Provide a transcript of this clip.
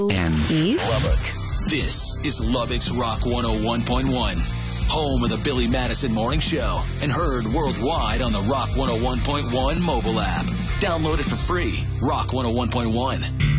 And Lubbock. This is Lubbock's Rock 101.1, home of the Billy Madison Morning Show, and heard worldwide on the Rock 101.1 mobile app. Download it for free. Rock 101.1.